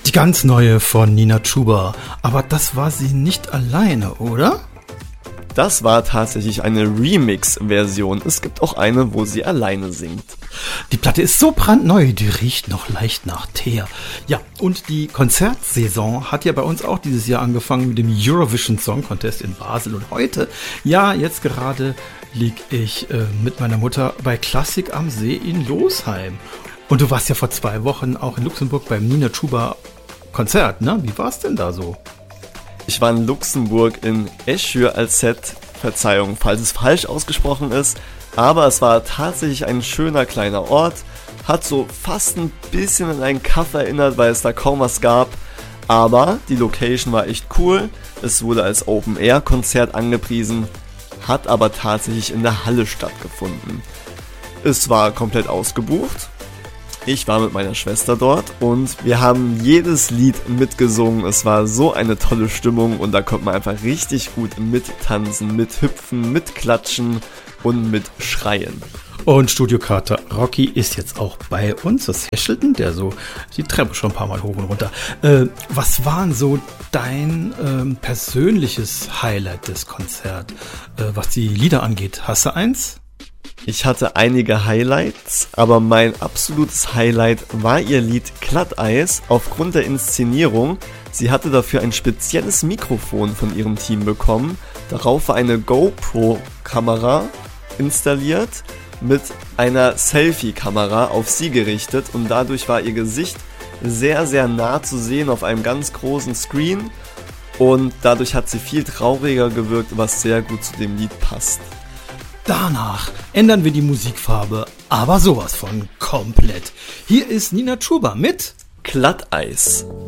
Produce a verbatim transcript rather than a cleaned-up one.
Die ganz neue von Nina Chuba. Aber das war sie nicht alleine, oder? Das war tatsächlich eine Remix-Version. Es gibt auch eine, wo sie alleine singt. Die Platte ist so brandneu, die riecht noch leicht nach Teer. Ja, und die Konzertsaison hat ja bei uns auch dieses Jahr angefangen mit dem Eurovision Song Contest in Basel. Und heute, ja, jetzt gerade liege ich äh, mit meiner Mutter bei Klassik am See in Losheim. Und du warst ja vor zwei Wochen auch in Luxemburg beim Nina Chuba Konzert, ne? Wie war's denn da so? Ich war in Luxemburg in Esch-sur-Alzette, Verzeihung, falls es falsch ausgesprochen ist, aber es war tatsächlich ein schöner kleiner Ort, hat so fast ein bisschen an einen Kaff erinnert, weil es da kaum was gab, aber die Location war echt cool, es wurde als Open-Air-Konzert angepriesen, hat aber tatsächlich in der Halle stattgefunden. Es war komplett ausgebucht. Ich war mit meiner Schwester dort und wir haben jedes Lied mitgesungen. Es war so eine tolle Stimmung und da konnte man einfach richtig gut mittanzen, mithüpfen, mitklatschen und mitschreien. Und Studiokater Rocky ist jetzt auch bei uns. Das Häschelten, der so die Treppe schon ein paar Mal hoch und runter. Äh, was war denn so dein ähm, persönliches Highlight des Konzerts, äh, was die Lieder angeht? Hast du eins? Ich hatte einige Highlights, aber mein absolutes Highlight war ihr Lied Glatteis aufgrund der Inszenierung. Sie hatte dafür ein spezielles Mikrofon von ihrem Team bekommen. Darauf war eine GoPro-Kamera installiert mit einer Selfie-Kamera auf sie gerichtet und dadurch war ihr Gesicht sehr, sehr nah zu sehen auf einem ganz großen Screen und dadurch hat sie viel trauriger gewirkt, was sehr gut zu dem Lied passt. Danach ändern wir die Musikfarbe, aber sowas von komplett. Hier ist Nina Chuba mit Glatteis.